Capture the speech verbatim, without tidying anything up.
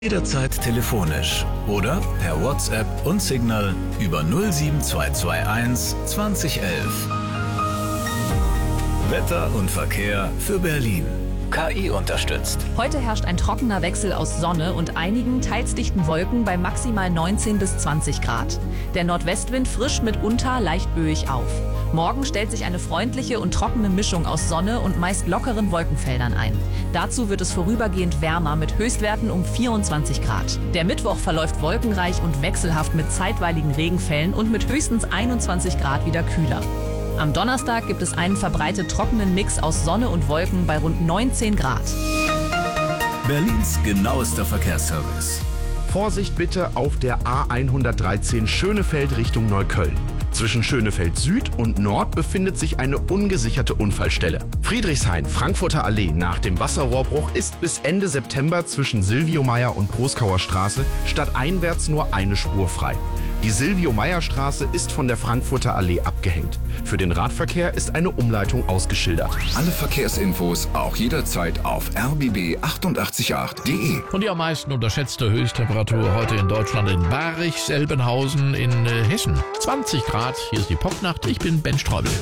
Jederzeit telefonisch oder per WhatsApp und Signal über null sieben zwei zwei eins zwanzig elf. Wetter und Verkehr für Berlin. K I unterstützt. Heute herrscht ein trockener Wechsel aus Sonne und einigen teils dichten Wolken bei maximal neunzehn bis zwanzig Grad. Der Nordwestwind frischt mitunter leicht böig auf. Morgen stellt sich eine freundliche und trockene Mischung aus Sonne und meist lockeren Wolkenfeldern ein. Dazu wird es vorübergehend wärmer mit Höchstwerten um vierundzwanzig Grad. Der Mittwoch verläuft wolkenreich und wechselhaft mit zeitweiligen Regenfällen und mit höchstens einundzwanzig Grad wieder kühler. Am Donnerstag gibt es einen verbreitet trockenen Mix aus Sonne und Wolken bei rund neunzehn Grad. Berlins genauester Verkehrsservice. Vorsicht bitte auf der A hundertdreizehn Schönefeld Richtung Neukölln. Zwischen Schönefeld Süd und Nord befindet sich eine ungesicherte Unfallstelle. Friedrichshain, Frankfurter Allee nach dem Wasserrohrbruch ist bis Ende September zwischen Silvio-Meyer und Proskauer Straße stadteinwärts nur eine Spur frei. Die Silvio-Meyer-Straße ist von der Frankfurter Allee abgehängt. Für den Radverkehr ist eine Umleitung ausgeschildert. Alle Verkehrsinfos auch jederzeit auf r b b acht acht acht punkt de. Und die am meisten unterschätzte Höchsttemperatur heute in Deutschland in Barich, Selbenhausen in äh, Hessen. zwanzig Grad, hier ist die Popnacht, ich bin Ben Streubel.